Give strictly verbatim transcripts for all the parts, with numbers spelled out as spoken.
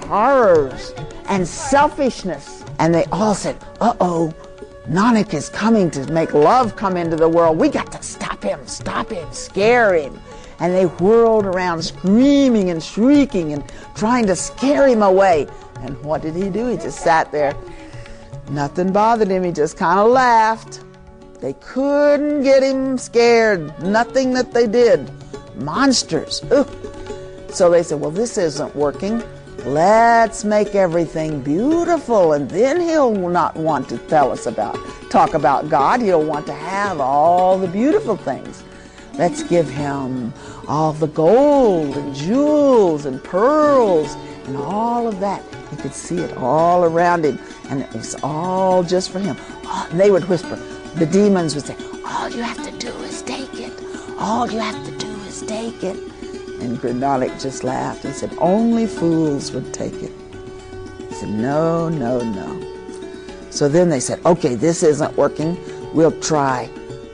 horrors and selfishness. And they all said, uh-oh, Nanak is coming to make love come into the world. We got to stop him, stop him, scare him. And they whirled around screaming and shrieking and trying to scare him away. And what did he do? He just sat there. Nothing bothered him. He just kind of laughed. They couldn't get him scared. Nothing that they did. Monsters. Ugh. So they said, well, this isn't working. Let's make everything beautiful, and then he'll not want to tell us about, talk about God. He'll want to have all the beautiful things. Let's give him all the gold and jewels and pearls and all of that. He could see it all around him, and it was all just for him. Oh, and they would whisper. The demons would say, all you have to do is take it. All you have to do is take it. And Guru Nanak just laughed and said, only fools would take it. He said, no, no, no. So then they said, okay, this isn't working. We'll try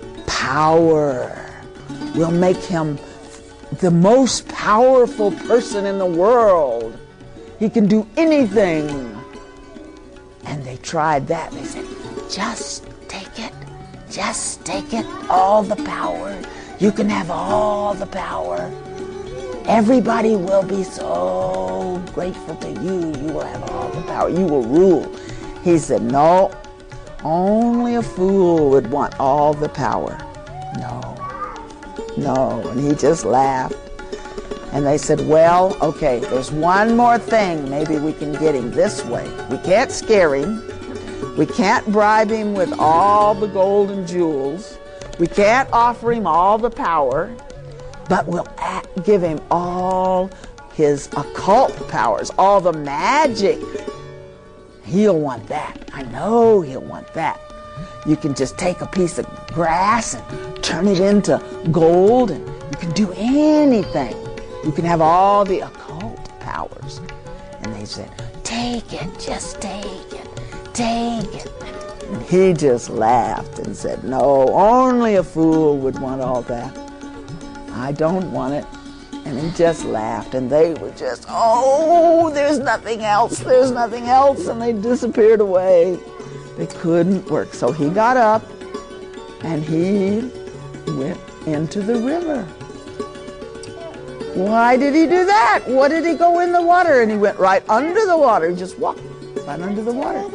power. We'll make him the most powerful person in the world. He can do anything. And they tried that. They said, just take it. Just take it. All the power. You can have all the power. Everybody will be so grateful to you. You will have all the power. You will rule. He said, no, only a fool would want all the power. No, no. And he just laughed. And they said, well, okay, there's one more thing. Maybe we can get him this way. We can't scare him. We can't bribe him with all the gold and jewels. We can't offer him all the power. But we'll give him all his occult powers, all the magic. He'll want that. I know he'll want that. You can just take a piece of grass and turn it into gold, and you can do anything. You can have all the occult powers. And they said, take it, just take it, take it. And he just laughed and said, no, only a fool would want all that. I don't want it. And he just laughed, and they were just, oh, there's nothing else, there's nothing else, and they disappeared away. They couldn't work. So he got up, and he went into the river. Why did he do that? What did he go in the water? And he went right under the water. He just walked right under the water.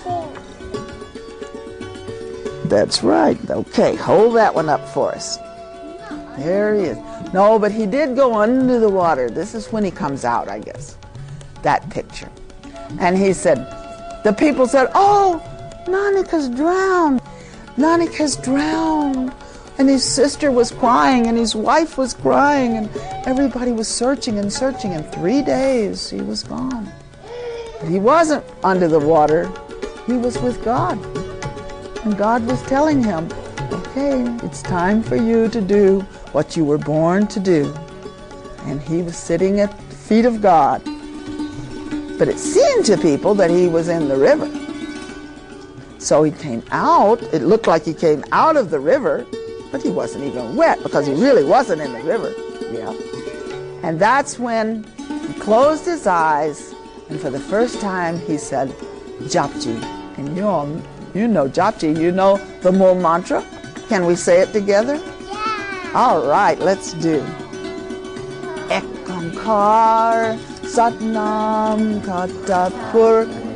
That's right. Okay, hold that one up for us. There he is. No, but he did go under the water. This is when he comes out, I guess. That picture. And he said, the people said, oh, Nanak has drowned. Nanak has drowned. And his sister was crying, and his wife was crying, and everybody was searching and searching. In three days, he was gone. But he wasn't under the water. He was with God. And God was telling him, okay, it's time for you to do what you were born to do. And he was sitting at the feet of God. But it seemed to people that he was in the river. So he came out. It looked like he came out of the river, but he wasn't even wet because he really wasn't in the river. Yeah. And that's when he closed his eyes, and for the first time he said, Japji. And you all, you know Japji, you know the Mool Mantra? Can we say it together? Yeah. All right, let's do. Ek Onkar Satnam Katapur